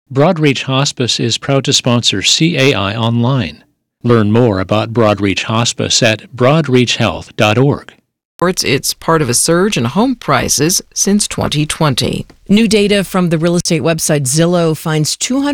Broadreach Hospice is proud to sponsor CAI Online. Learn more about Broadreach Hospice at broadreachhealth.org. It's part of a surge in home prices since 2020. New data from the real estate website Zillow finds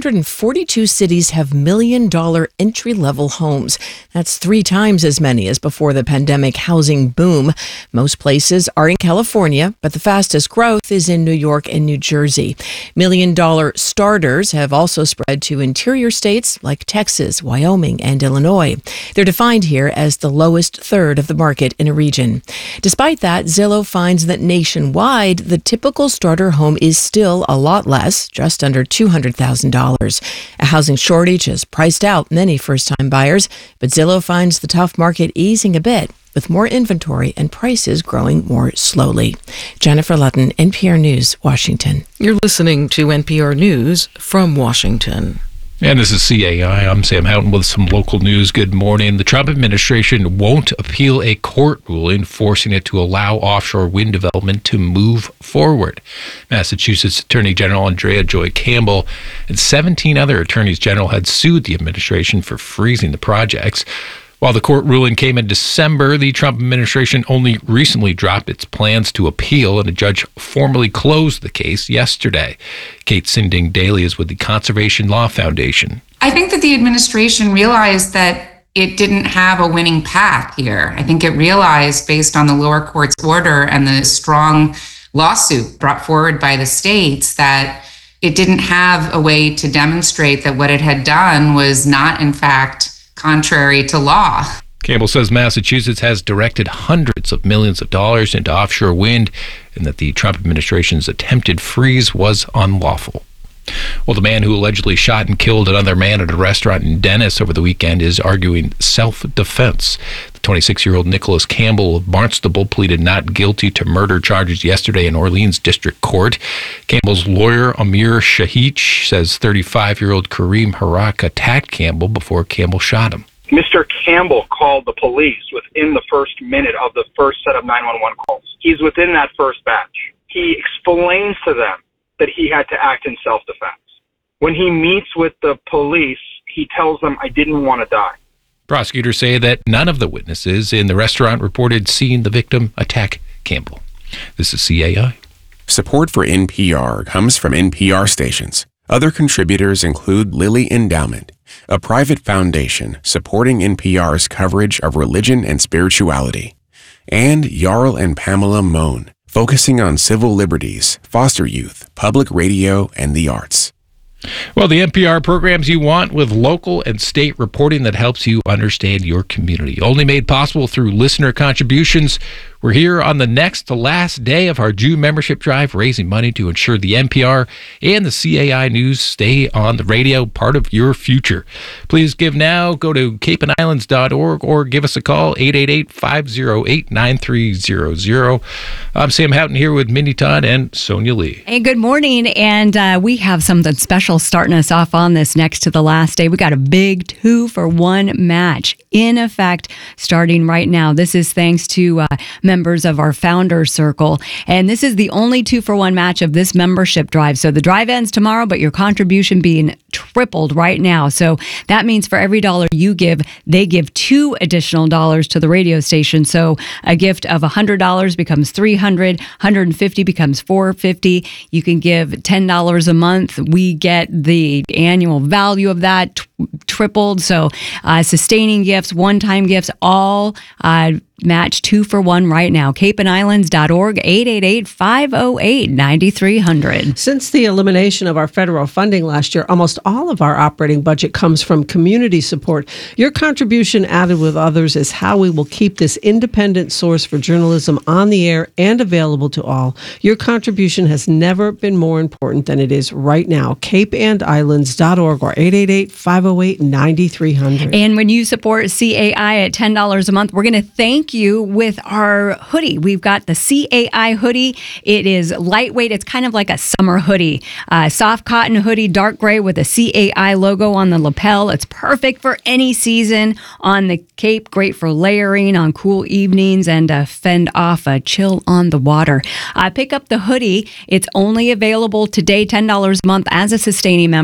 242 cities have million-dollar entry-level homes. That's 3 times as many as before the pandemic housing boom. Most places are in California, but the fastest growth is in New York and New Jersey. Million-dollar starters have also spread to interior states like Texas, Wyoming, and Illinois. They're defined here as the lowest third of the market in a region. Despite that, Zillow finds that nationwide, the typical starter home is still a lot less, just under $200,000. A housing shortage has priced out many first-time buyers, but Zillow finds the tough market easing a bit, with more inventory and prices growing more slowly. Jennifer Lutton, NPR News, Washington. You're listening to NPR News from Washington. And this is CAI. I'm Sam Houghton with some local news. Good morning. The Trump administration won't appeal a court ruling forcing it to allow offshore wind development to move forward. Massachusetts Attorney General Andrea Joy Campbell and 17 other attorneys general had sued the administration for freezing the projects. While the court ruling came in December, the Trump administration only recently dropped its plans to appeal, and a judge formally closed the case yesterday. Kate Sinding Daly is with the Conservation Law Foundation. I think that the administration realized that it didn't have a winning path here. I think it realized, based on the lower court's order and the strong lawsuit brought forward by the states, that it didn't have a way to demonstrate that what it had done was not, in fact, contrary to law. Campbell says Massachusetts has directed hundreds of millions of dollars into offshore wind and that the Trump administration's attempted freeze was unlawful. Well, the man who allegedly shot and killed another man at a restaurant in Dennis over the weekend is arguing self-defense. The 26-year-old Nicholas Campbell of Barnstable pleaded not guilty to murder charges yesterday in Orleans District Court. Campbell's lawyer, Amir Shahich, says 35-year-old Kareem Harak attacked Campbell before Campbell shot him. Mr. Campbell called the police within the first minute of the first set of 911 calls. He's within that first batch. He explains to them that he had to act in self-defense. When he meets with the police, he tells them, "I didn't want to die." Prosecutors say that none of the witnesses in the restaurant reported seeing the victim attack Campbell. This is CAI. Support for NPR comes from NPR stations. Other contributors include Lilly Endowment, a private foundation supporting NPR's coverage of religion and spirituality, and Jarl and Pamela Mohn, focusing on civil liberties, foster youth, public radio, and the arts. Well, the NPR programs you want with local and state reporting that helps you understand your community. Only made possible through listener contributions. We're here on the next to last day of our June membership drive, raising money to ensure the NPR and the CAI News stay on the radio, part of your future. Please give now. Go to capeandislands.org or give us a call, 888-508-9300. I'm Sam Houghton here with Mindy Todd and Sonia Lee. Hey, good morning. And we have something special starting us off on this next to the last day. We got a big 2-for-1 match in effect starting right now. This is thanks to members of our founder circle. And this is the only 2-for-1 match of this membership drive. So the drive ends tomorrow, but your contribution being tripled right now. So that means for every dollar you give, they give $2 additional to the radio station. So a gift of $100 becomes $300, $150 becomes $450. You can give $10 a month. We get the annual value of that tripled. So sustaining gifts, one-time gifts, all match 2-for-1 right now. capeandislands.org, 888-508-9300. Since the elimination of our federal funding last year, almost all of our operating budget comes from community support. Your contribution added with others is how we will keep this independent source for journalism on the air and available to all. Your contribution has never been more important than it is right now. capeandislands.org or 888-508-9300. And when you support CAI at $10 a month, we're going to thank you with our hoodie. We've got the CAI hoodie. It is lightweight. It's kind of like a summer hoodie. Soft cotton hoodie, dark gray with a CAI logo on the lapel. It's perfect for any season on the Cape. Great for layering on cool evenings and fend off a chill on the water. Pick up the hoodie. It's only available today, $10 a month as a sustaining member.